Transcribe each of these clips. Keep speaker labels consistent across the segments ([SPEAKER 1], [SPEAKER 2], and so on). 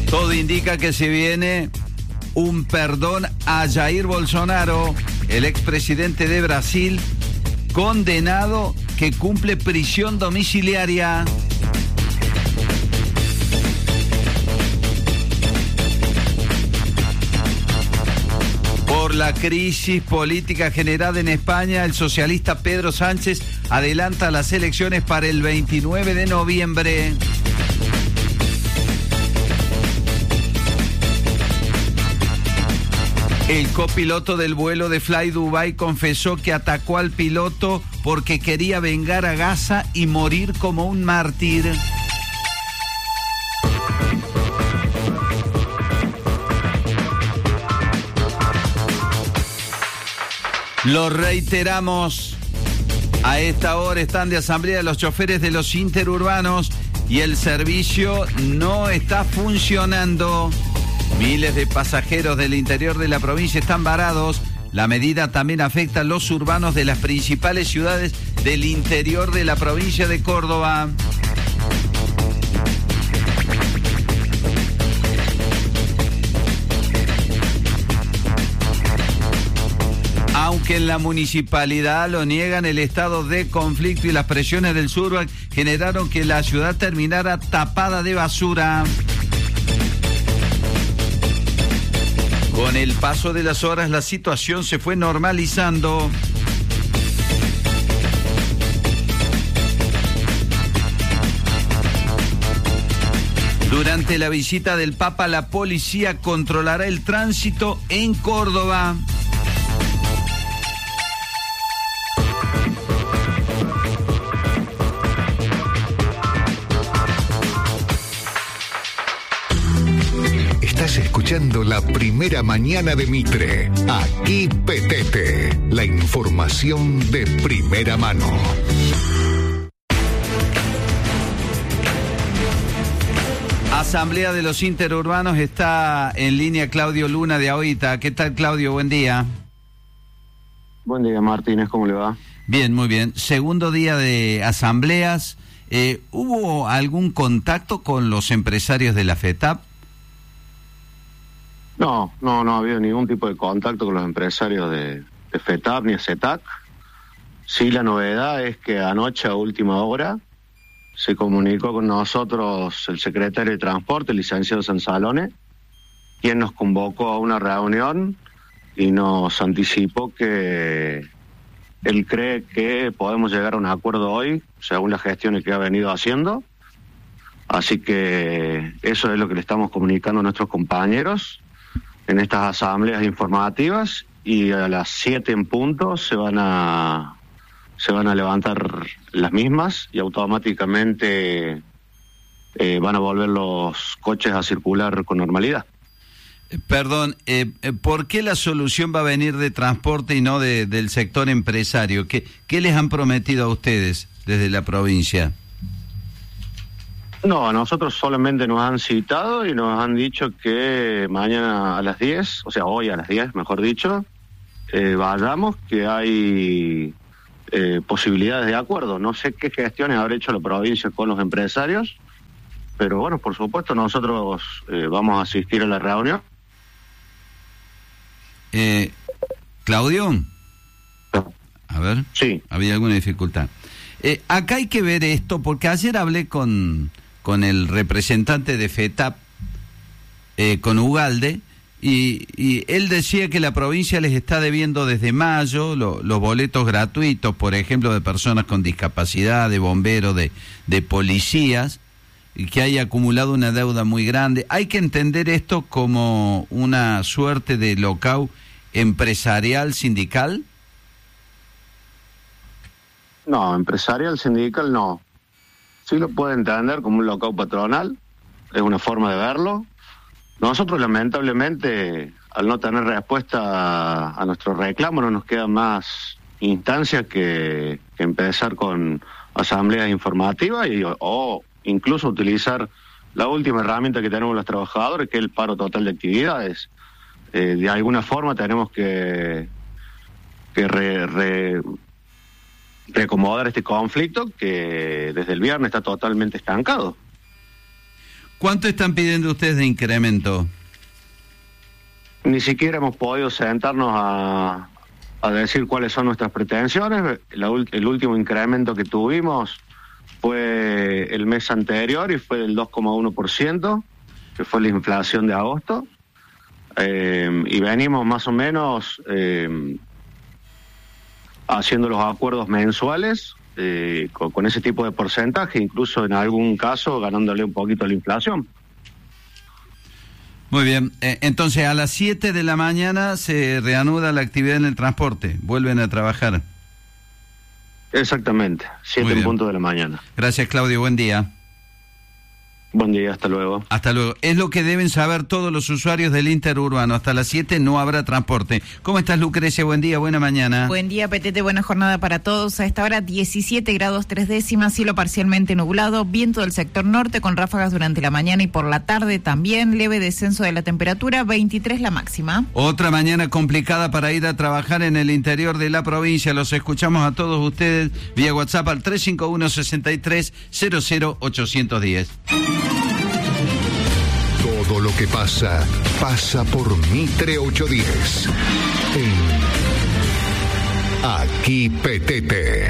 [SPEAKER 1] Todo indica que se viene un perdón a Jair Bolsonaro, el expresidente de Brasil, condenado que cumple prisión domiciliaria. Por la crisis política generada en España, el socialista Pedro Sánchez adelanta las elecciones para el 29 de noviembre. El copiloto del vuelo de Fly Dubai confesó que atacó al piloto porque quería vengar a Gaza y morir como un mártir. Lo reiteramos, a esta hora están de asamblea los choferes de los interurbanos y el servicio no está funcionando. Miles de pasajeros del interior de la provincia están varados. La medida también afecta a los urbanos de las principales ciudades del interior de la provincia de Córdoba. Aunque en la municipalidad lo niegan, el estado de conflicto y las presiones del sur generaron que la ciudad terminara tapada de basura. Con el paso de las horas, la situación se fue normalizando. Durante la visita del Papa, la policía controlará el tránsito en Córdoba.
[SPEAKER 2] Escuchando la primera mañana de Mitre. Aquí Petete, la información de primera mano.
[SPEAKER 1] Asamblea de los Interurbanos, está en línea Claudio Luna de AOITA. ¿Qué tal, Claudio? Buen día.
[SPEAKER 3] Buen día, Martínez, ¿cómo le va?
[SPEAKER 1] Bien, muy bien. Segundo día de asambleas. ¿Hubo algún contacto con los empresarios de la FETAP?
[SPEAKER 3] No ha habido ningún tipo de contacto con los empresarios de FETAP ni CETAC. Sí, la novedad es que anoche a última hora se comunicó con nosotros el secretario de Transporte, el licenciado Sansalone, quien nos convocó a una reunión y nos anticipó que él cree que podemos llegar a un acuerdo hoy, según las gestiones que ha venido haciendo. Así que eso es lo que le estamos comunicando a nuestros compañeros en estas asambleas informativas, y a las 7 en punto se van a levantar las mismas y automáticamente van a volver los coches a circular con normalidad.
[SPEAKER 1] Perdón, ¿por qué la solución va a venir de transporte y no del sector empresario? ¿Qué les han prometido a ustedes desde la provincia?
[SPEAKER 3] No, a nosotros solamente nos han citado y nos han dicho que mañana a las 10, o sea, hoy a las 10, mejor dicho, vayamos, que hay posibilidades de acuerdo. No sé qué gestiones habrá hecho la provincia con los empresarios, pero bueno, por supuesto, nosotros vamos a asistir a la reunión.
[SPEAKER 1] Claudio, a ver,
[SPEAKER 3] sí.
[SPEAKER 1] ¿Había alguna dificultad? Acá hay que ver esto, porque ayer hablé con el representante de FETAP, con Ugalde, y él decía que la provincia les está debiendo desde mayo los boletos gratuitos, por ejemplo, de personas con discapacidad, de bomberos, de policías, y que hay acumulado una deuda muy grande. ¿Hay que entender esto como una suerte de lockout empresarial sindical?
[SPEAKER 3] No, empresarial sindical no. Sí lo puede entender como un lockout patronal, es una forma de verlo. Nosotros lamentablemente, al no tener respuesta a nuestro reclamo, no nos queda más instancia que empezar con asambleas informativas o incluso utilizar la última herramienta que tenemos los trabajadores, que es el paro total de actividades. De alguna forma tenemos que reacomodar este conflicto que desde el viernes está totalmente estancado.
[SPEAKER 1] ¿Cuánto están pidiendo ustedes de incremento?
[SPEAKER 3] Ni siquiera hemos podido sentarnos a decir cuáles son nuestras pretensiones. El último incremento que tuvimos fue el mes anterior y fue del 2,1%, que fue la inflación de agosto. Y venimos más o menos haciendo los acuerdos mensuales con ese tipo de porcentaje, incluso en algún caso ganándole un poquito a la inflación.
[SPEAKER 1] Muy bien, entonces a las 7 de la mañana se reanuda la actividad en el transporte, vuelven a trabajar.
[SPEAKER 3] Exactamente, 7 en punto de la mañana.
[SPEAKER 1] Gracias, Claudio, buen día.
[SPEAKER 3] Buen día, hasta luego.
[SPEAKER 1] Hasta luego. Es lo que deben saber todos los usuarios del interurbano. Hasta las 7 no habrá transporte. ¿Cómo estás, Lucrecia? Buen día, buena mañana.
[SPEAKER 4] Buen día, Petete, buena jornada para todos. A esta hora 17 grados 3 décimas, cielo parcialmente nublado, viento del sector norte con ráfagas durante la mañana y por la tarde también, leve descenso de la temperatura, 23 la máxima.
[SPEAKER 1] Otra mañana complicada para ir a trabajar en el interior de la provincia. Los escuchamos a todos ustedes vía WhatsApp al 351-6300-810.
[SPEAKER 2] Todo lo que pasa, pasa por Mitre 810. Aquí Petete.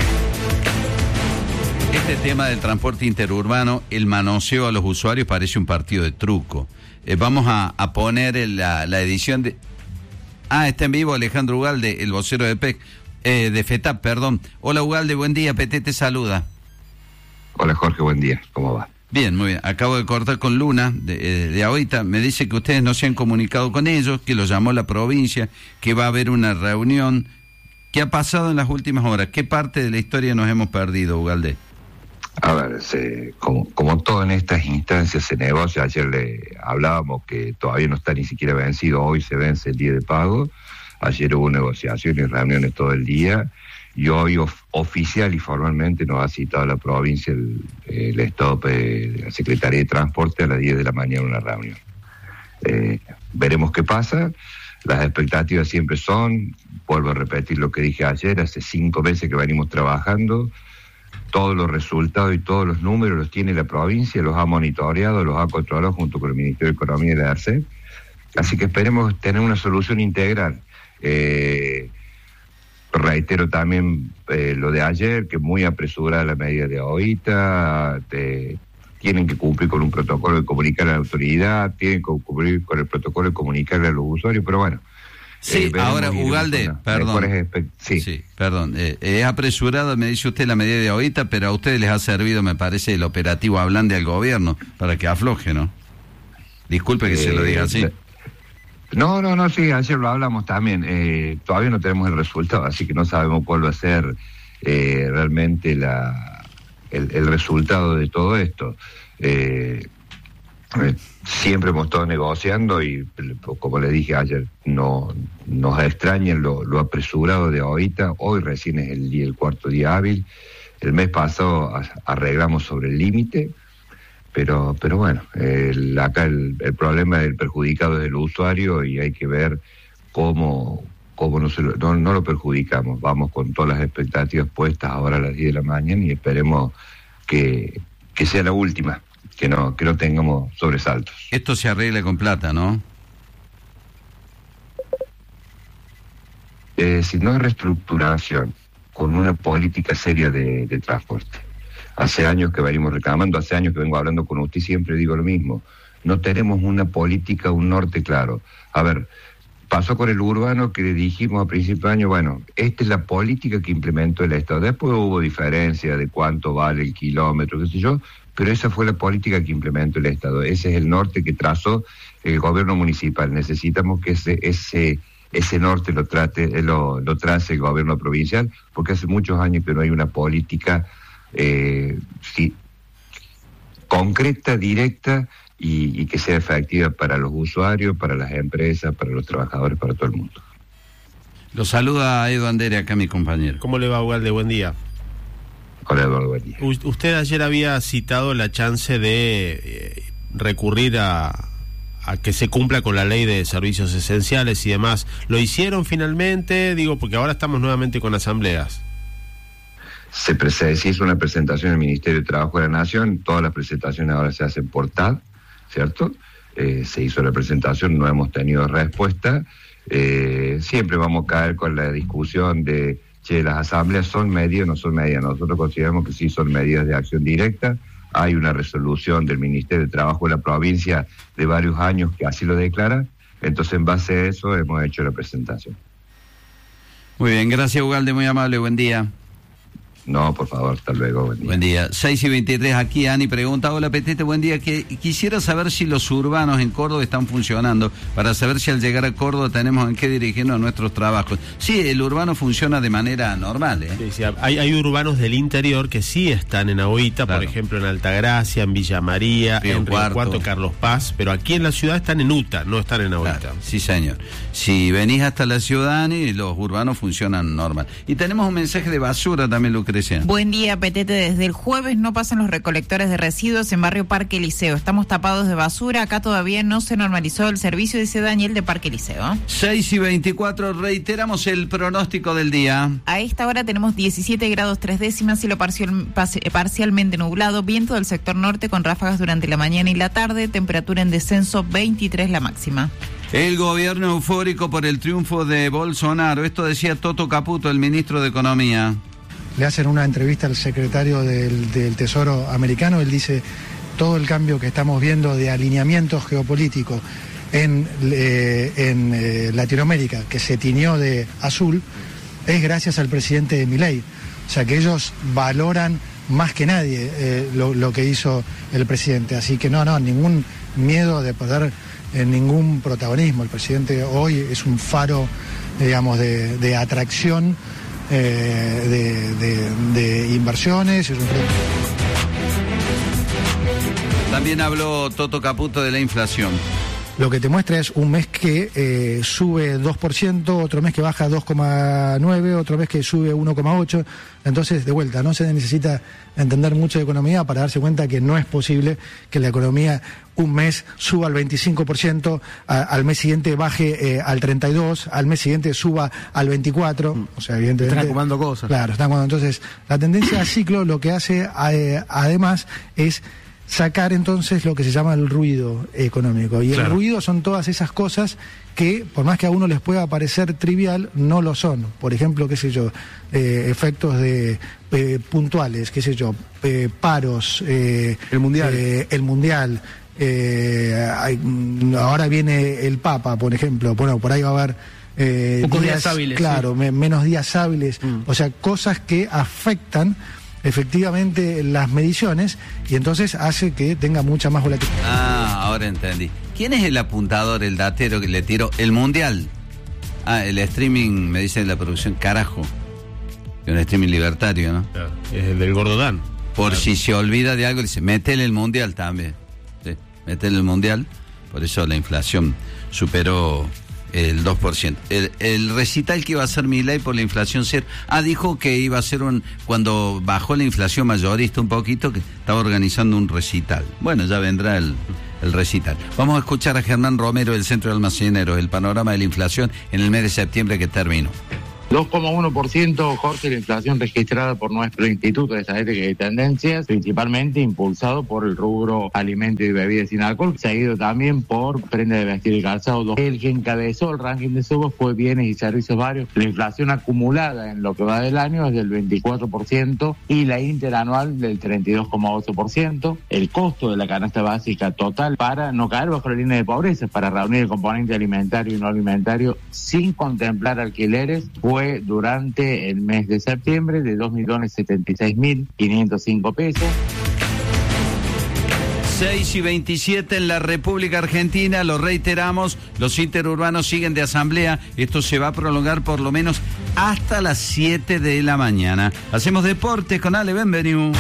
[SPEAKER 1] Este tema del transporte interurbano, el manoseo a los usuarios parece un partido de truco. Vamos a poner la edición de... está en vivo Alejandro Ugalde, el vocero de PEC, de FETAP, perdón. Hola Ugalde, buen día, Petete saluda.
[SPEAKER 5] Hola Jorge, buen día, ¿cómo va?
[SPEAKER 1] Bien, muy bien. Acabo de cortar con Luna, de ahorita. Me dice que ustedes no se han comunicado con ellos, que lo llamó la provincia, que va a haber una reunión. ¿Qué ha pasado en las últimas horas? ¿Qué parte de la historia nos hemos perdido, Ugalde?
[SPEAKER 5] A ver, como todo en estas instancias se negocia. Ayer le hablábamos que todavía no está ni siquiera vencido. Hoy se vence el día de pago. Ayer hubo negociaciones y reuniones todo el día. Y hoy oficial y formalmente nos ha citado la provincia, el Estado, la Secretaría de Transporte a las 10 de la mañana una reunión. Veremos qué pasa. Las expectativas siempre son, vuelvo a repetir lo que dije ayer, hace 5 meses que venimos trabajando, todos los resultados y todos los números los tiene la provincia, los ha monitoreado, los ha controlado junto con el Ministerio de Economía y la ARCE. Así que esperemos tener una solución integral. Reitero también lo de ayer, que muy apresurada la medida de ahorita, tienen que cumplir con un protocolo de comunicar a la autoridad, tienen que cumplir con el protocolo de comunicarle a los usuarios, pero bueno.
[SPEAKER 1] Sí, ahora Ugalde, perdón.
[SPEAKER 5] Sí,
[SPEAKER 1] perdón, es apresurada, me dice usted, la medida de ahorita, pero a ustedes les ha servido, me parece, el operativo Ablande al gobierno, para que afloje, ¿no? Disculpe que se lo diga así.
[SPEAKER 5] No, sí, ayer lo hablamos también. Todavía no tenemos el resultado, así que no sabemos cuál va a ser realmente el resultado de todo esto. Siempre hemos estado negociando y, como le dije ayer, no nos extraña lo apresurado de ahorita. Hoy recién es el cuarto día hábil. El mes pasado arreglamos sobre el límite. Pero bueno, acá el problema del perjudicado es el usuario y hay que ver cómo no lo perjudicamos. Vamos con todas las expectativas puestas ahora a las 10 de la mañana y esperemos que sea la última, que no tengamos sobresaltos.
[SPEAKER 1] Esto se arregla con plata, ¿no?
[SPEAKER 5] Si no es reestructuración, con una política seria de transporte. Hace años que venimos reclamando, hace años que vengo hablando con usted y siempre digo lo mismo. No tenemos una política, un norte claro. A ver, pasó con el urbano que le dijimos a principio de año, bueno, esta es la política que implementó el Estado. Después hubo diferencia de cuánto vale el kilómetro, qué sé yo, pero esa fue la política que implementó el Estado. Ese es el norte que trazó el gobierno municipal. Necesitamos que ese norte lo trace el gobierno provincial, porque hace muchos años que no hay una política concreta, directa y que sea efectiva para los usuarios, para las empresas, para los trabajadores, para todo el mundo.
[SPEAKER 1] Lo saluda Edu Andere, acá mi compañero.
[SPEAKER 6] ¿Cómo le va, Ugalde? Buen día.
[SPEAKER 5] Hola, Eduardo, buen día.
[SPEAKER 6] Usted ayer había citado la chance de recurrir a que se cumpla con la ley de servicios esenciales y demás. ¿Lo hicieron finalmente? Digo, porque ahora estamos nuevamente con asambleas.
[SPEAKER 5] Se hizo una presentación en el Ministerio de Trabajo de la Nación, todas las presentaciones ahora se hacen por TAD, ¿cierto? Se hizo la presentación, no hemos tenido respuesta. Siempre vamos a caer con la discusión de, las asambleas son medidas o no son medidas. Nosotros consideramos que sí son medidas de acción directa. Hay una resolución del Ministerio de Trabajo de la provincia de varios años que así lo declara. Entonces, en base a eso, hemos hecho la presentación.
[SPEAKER 1] Muy bien, gracias, Ugalde, muy amable, buen día.
[SPEAKER 5] No, por favor, hasta luego.
[SPEAKER 1] Buen día. 6:23, aquí Ani pregunta, hola Petete, buen día, que quisiera saber si los urbanos en Córdoba están funcionando, para saber si al llegar a Córdoba tenemos en qué dirigirnos a nuestros trabajos. Sí, el urbano funciona de manera normal, ¿eh?
[SPEAKER 6] Sí, hay urbanos del interior que sí están en Agüita, claro. Por ejemplo en Altagracia, en Villa María, en Río Cuarto, Carlos Paz, pero aquí en la ciudad están en UTA, no están en Agüita.
[SPEAKER 1] Claro, sí, señor. Si venís hasta la ciudad, los urbanos funcionan normal. Y tenemos un mensaje de basura también, Lucrecia.
[SPEAKER 4] Buen día, Petete. Desde el jueves no pasan los recolectores de residuos en Barrio Parque Liceo. Estamos tapados de basura. Acá todavía no se normalizó el servicio, dice Daniel de Parque Liceo.
[SPEAKER 1] 6:24, reiteramos el pronóstico del día.
[SPEAKER 4] A esta hora tenemos 17 grados 3 décimas, cielo parcialmente nublado, viento del sector norte con ráfagas durante la mañana y la tarde, temperatura en descenso 23 la máxima.
[SPEAKER 1] El gobierno eufórico por el triunfo de Bolsonaro. Esto decía Toto Caputo, el ministro de Economía.
[SPEAKER 7] Le hacen una entrevista al secretario del Tesoro americano, él dice, todo el cambio que estamos viendo de alineamiento geopolítico en Latinoamérica, que se tiñó de azul, es gracias al presidente Milei. O sea que ellos valoran más que nadie lo que hizo el presidente. Así que no, ningún miedo de perder ningún protagonismo. El presidente hoy es un faro, digamos, de atracción. De inversiones.
[SPEAKER 1] También habló Toto Caputo de la inflación.
[SPEAKER 7] Lo que te muestra es un mes que sube 2%, otro mes que baja 2,9%, otro mes que sube 1,8%. Entonces, de vuelta, no se necesita entender mucho de economía para darse cuenta que no es posible que la economía un mes suba al 25%, al mes siguiente baje al 32%, al mes siguiente suba al 24%. O sea, evidentemente...
[SPEAKER 8] Están acumulando cosas.
[SPEAKER 7] Claro, están acumulando. Entonces, la tendencia a ciclo lo que hace además es sacar entonces lo que se llama el ruido económico. Y claro, el ruido son todas esas cosas que, por más que a uno les pueda parecer trivial, no lo son. Por ejemplo, qué sé yo, efectos de puntuales, qué sé yo, paros,
[SPEAKER 8] el mundial.
[SPEAKER 7] Ahora viene el Papa, por ejemplo. Bueno, por ahí va a haber
[SPEAKER 8] pocos días hábiles.
[SPEAKER 7] Claro, sí. Menos días hábiles. O sea, cosas que afectan efectivamente las mediciones y entonces hace que tenga mucha más volatilidad.
[SPEAKER 1] Ah, ahora entendí. ¿Quién es el apuntador, el datero que le tiró? El mundial. Ah, el streaming, me dice la producción, carajo. Es un streaming libertario, ¿no?
[SPEAKER 6] Claro, es el del Gordodán.
[SPEAKER 1] Por
[SPEAKER 6] claro.
[SPEAKER 1] Si se olvida de algo, dice, métele el mundial también. Sí, métele el mundial. Por eso la inflación superó el 2%. El recital que iba a hacer Milei por la inflación cero. Dijo que iba a ser cuando bajó la inflación mayorista un poquito, que estaba organizando un recital. Bueno, ya vendrá el recital. Vamos a escuchar a Germán Romero del Centro de Almaceneros, el panorama de la inflación en el mes de septiembre que terminó.
[SPEAKER 9] 2,1%, Jorge, la inflación registrada por nuestro Instituto de Estadística y Tendencias, principalmente impulsado por el rubro alimento y bebidas sin alcohol, seguido también por prenda de vestir y calzado. El que encabezó el ranking de subos fue bienes y servicios varios. La inflación acumulada en lo que va del año es del 24% y la interanual del 32,8%. El costo de la canasta básica total, para no caer bajo la línea de pobreza, para reunir el componente alimentario y no alimentario sin contemplar alquileres, fue durante el mes de septiembre de 2.076.505 pesos.
[SPEAKER 1] 6:27 en la República Argentina, lo reiteramos, los interurbanos siguen de asamblea, esto se va a prolongar por lo menos hasta las 7 de la mañana. Hacemos deportes con Ale Benvenu.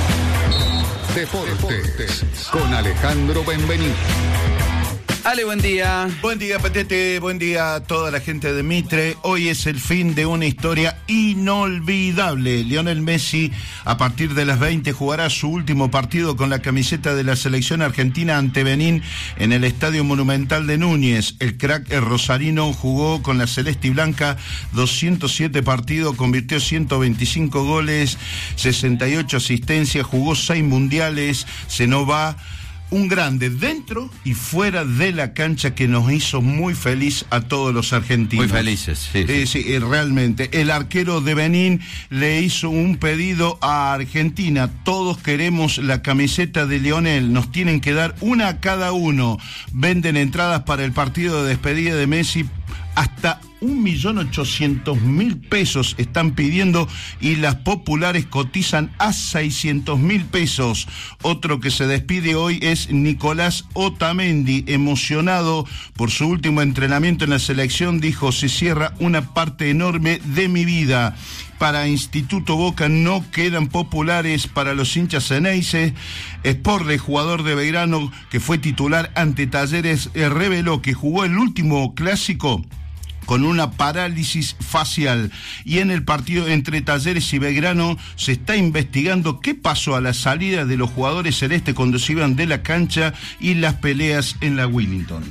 [SPEAKER 2] Deportes con Alejandro Benvenu.
[SPEAKER 1] Ale, buen día.
[SPEAKER 10] Buen día, Petete, buen día a toda la gente de Mitre. Hoy es el fin de una historia inolvidable. Lionel Messi, a partir de las 20, jugará su último partido con la camiseta de la selección argentina ante Benín en el Estadio Monumental de Núñez. El crack rosarino jugó con la celeste y blanca 207 partidos, convirtió 125 goles, 68 asistencias, jugó 6 mundiales, se nos va un grande dentro y fuera de la cancha que nos hizo muy feliz a todos los argentinos.
[SPEAKER 1] Muy felices, sí.
[SPEAKER 10] Sí, realmente. El arquero de Benín le hizo un pedido a Argentina. Todos queremos la camiseta de Lionel. Nos tienen que dar una a cada uno. Venden entradas para el partido de despedida de Messi. Hasta 1.800.000 pesos están pidiendo y las populares cotizan a 600.000 pesos. Otro que se despide hoy es Nicolás Otamendi, emocionado por su último entrenamiento en la selección, dijo: se cierra una parte enorme de mi vida. Para Instituto Boca no quedan populares para los hinchas ceneices. Sporle, jugador de Belgrano que fue titular ante Talleres, reveló que jugó el último clásico con una parálisis facial, y en el partido entre Talleres y Belgrano se está investigando qué pasó a la salida de los jugadores celestes cuando se iban de la cancha y las peleas en la Willington.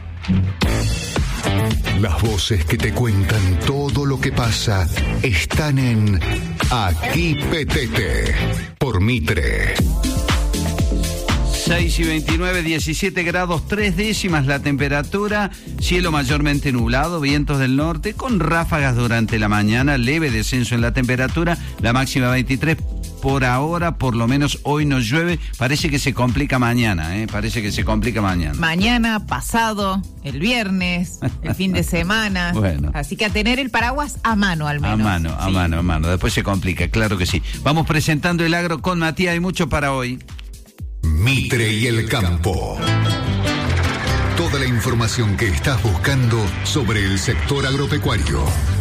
[SPEAKER 2] Las voces que te cuentan todo lo que pasa están en Aquí Petete, por Mitre.
[SPEAKER 1] 6 y 29, 17 grados 3 décimas la temperatura, cielo mayormente nublado, vientos del norte, con ráfagas durante la mañana, leve descenso en la temperatura, la máxima 23. Por ahora, por lo menos hoy no llueve, parece que se complica mañana, parece que se complica mañana.
[SPEAKER 4] Mañana, pasado, el viernes, el fin de semana.
[SPEAKER 1] Bueno.
[SPEAKER 4] Así que a tener el paraguas a mano al menos.
[SPEAKER 1] A mano, después se complica, claro que sí. Vamos presentando el agro con Matías, hay mucho para hoy.
[SPEAKER 2] Mitre y el campo. Toda la información que estás buscando sobre el sector agropecuario.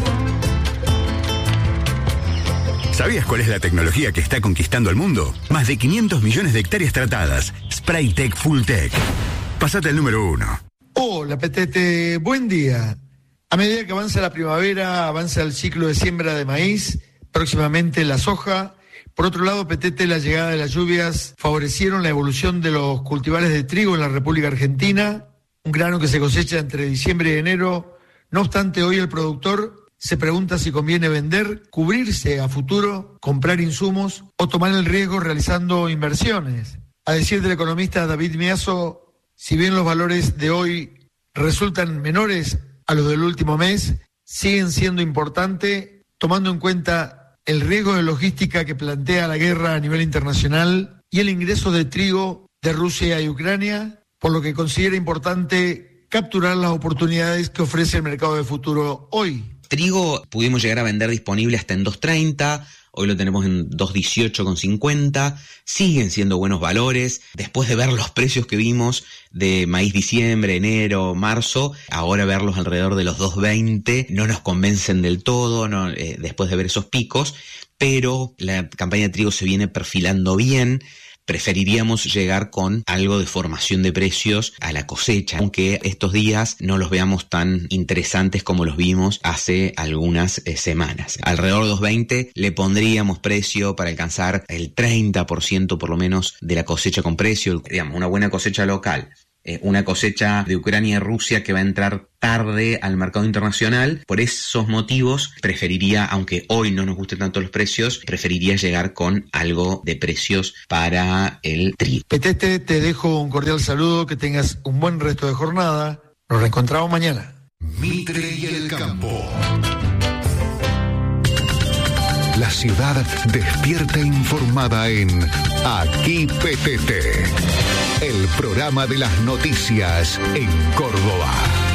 [SPEAKER 11] ¿Sabías cuál es la tecnología que está conquistando el mundo? Más de 500 millones de hectáreas tratadas. Spraytec Fulltech. Pásate al número 1.
[SPEAKER 12] Hola, Petete. Buen día. A medida que avanza la primavera, avanza el ciclo de siembra de maíz, próximamente la soja. Por otro lado, Petete, la llegada de las lluvias favorecieron la evolución de los cultivares de trigo en la República Argentina, un grano que se cosecha entre diciembre y enero. No obstante, hoy el productor se pregunta si conviene vender, cubrirse a futuro, comprar insumos o tomar el riesgo realizando inversiones. A decir del economista David Miazo, si bien los valores de hoy resultan menores a los del último mes, siguen siendo importantes, tomando en cuenta el riesgo de logística que plantea la guerra a nivel internacional y el ingreso de trigo de Rusia y Ucrania, por lo que considera importante capturar las oportunidades que ofrece el mercado de futuro hoy.
[SPEAKER 13] Trigo pudimos llegar a vender disponible hasta en 2.30, hoy lo tenemos en 2.18,50, siguen siendo buenos valores. Después de ver los precios que vimos de maíz diciembre, enero, marzo, ahora verlos alrededor de los 2.20 no nos convencen del todo, después de ver esos picos, pero la campaña de trigo se viene perfilando bien. Preferiríamos llegar con algo de formación de precios a la cosecha, aunque estos días no los veamos tan interesantes como los vimos hace algunas semanas. Alrededor de 2.20 le pondríamos precio para alcanzar el 30% por lo menos de la cosecha con precio, digamos, una buena cosecha local. Una cosecha de Ucrania y Rusia que va a entrar tarde al mercado internacional. Por esos motivos preferiría, aunque hoy no nos gusten tanto los precios, preferiría llegar con algo de precios para el trigo.
[SPEAKER 12] Petete, te dejo un cordial saludo, que tengas un buen resto de jornada. Nos reencontramos mañana.
[SPEAKER 2] Mitre y el campo. La ciudad despierta informada en Aquí Petete, el programa de las noticias en Córdoba.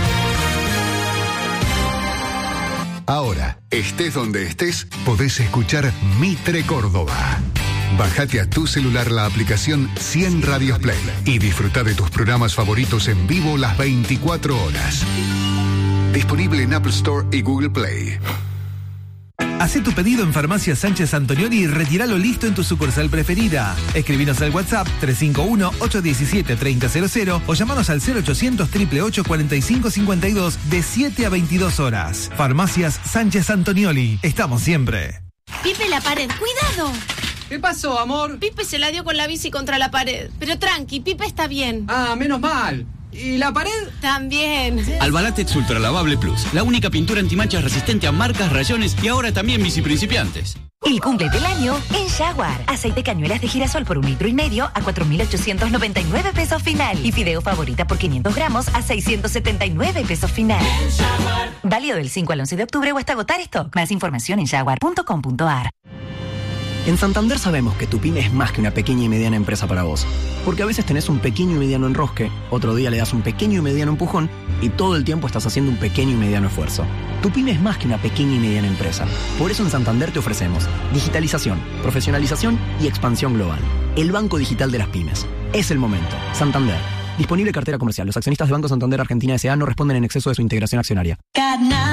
[SPEAKER 2] Ahora, estés donde estés, podés escuchar Mitre Córdoba. Bájate a tu celular la aplicación 100 Radios Play y disfruta de tus programas favoritos en vivo las 24 horas. Disponible en Apple Store y Google Play.
[SPEAKER 14] Hacé tu pedido en Farmacia Sánchez Antonioli y retíralo listo en tu sucursal preferida. Escribinos al WhatsApp 351-817-3000 o llamanos al 0800-888-4552 de 7 a 22 horas. Farmacias Sánchez Antonioli. Estamos siempre.
[SPEAKER 15] Pipe, la pared. ¡Cuidado!
[SPEAKER 16] ¿Qué pasó, amor?
[SPEAKER 15] Pipe se la dio con la bici contra la pared. Pero tranqui, Pipe está bien.
[SPEAKER 16] Ah, menos mal. ¿Y la pared?
[SPEAKER 15] También.
[SPEAKER 17] Albalatex Ultra Lavable Plus, la única pintura antimanchas resistente a marcas, rayones y ahora también bici principiantes. Y cumple del año en Jaguar. Aceite cañuelas de girasol por 1,5 litros a 4.899 pesos final. Y fideo favorita por 500 gramos a 679 pesos final. Válido del 5 al 11 de octubre o hasta agotar stock. Más información en jaguar.com.ar.
[SPEAKER 18] En Santander sabemos que tu pyme es más que una pequeña y mediana empresa para vos. Porque a veces tenés un pequeño y mediano enrosque, otro día le das un pequeño y mediano empujón y todo el tiempo estás haciendo un pequeño y mediano esfuerzo. Tu pyme es más que una pequeña y mediana empresa. Por eso en Santander te ofrecemos digitalización, profesionalización y expansión global. El banco digital de las pymes. Es el momento. Santander. Disponible cartera comercial. Los accionistas de Banco Santander Argentina S.A. no responden en exceso de su integración accionaria.